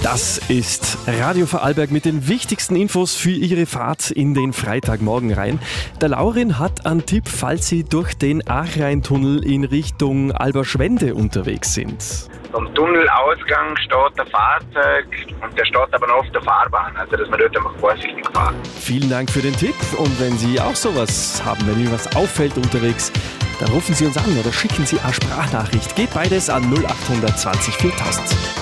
Das ist Radio Vorarlberg mit den wichtigsten Infos für Ihre Fahrt in den Freitagmorgen rein. Der Laurin hat einen Tipp, falls Sie durch den Achreintunnel in Richtung Alberschwende unterwegs sind. Am Tunnelausgang steht ein Fahrzeug und der steht aber noch auf der Fahrbahn, also dass man dort einfach vorsichtig fahren. Vielen Dank für den Tipp und wenn Sie auch sowas haben, wenn Ihnen was auffällt unterwegs, dann rufen Sie uns an oder schicken Sie eine Sprachnachricht. Geht beides an 0820 4000.